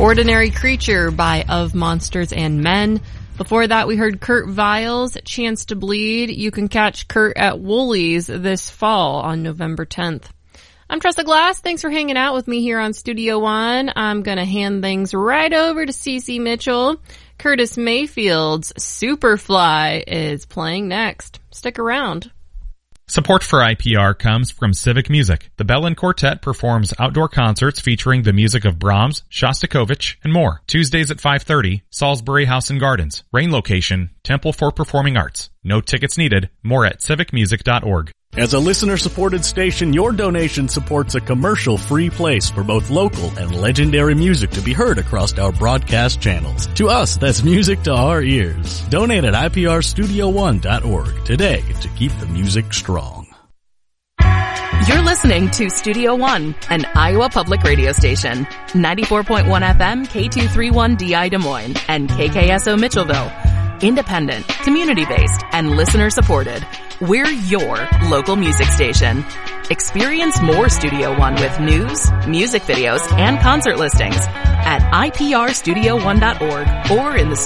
Ordinary Creature by Of Monsters and Men. Before that, we heard Kurt Vile's Chance to Bleed. You can catch Kurt at Woolies this fall on November 10th. I'm Tressa Glass. Thanks for hanging out with me here on Studio One. I'm going to hand things right over to Cece Mitchell. Curtis Mayfield's Superfly is playing next. Stick around. Support for IPR comes from Civic Music. The Bellin Quartet performs outdoor concerts featuring the music of Brahms, Shostakovich, and more. Tuesdays at 5:30, Salisbury House and Gardens. Rain location, Temple for Performing Arts. No tickets needed. More at civicmusic.org. As a listener-supported station, your donation supports a commercial-free place for both local and legendary music to be heard across our broadcast channels. To us, that's music to our ears. Donate at iprstudio1.org today to keep the music strong. You're listening to Studio One, an Iowa public radio station. 94.1 FM, K231DI Des Moines, and KKSO Mitchellville. Independent, community-based, and listener-supported. We're your local music station. Experience more Studio One with news, music videos, and concert listings at iprstudio1.org or in the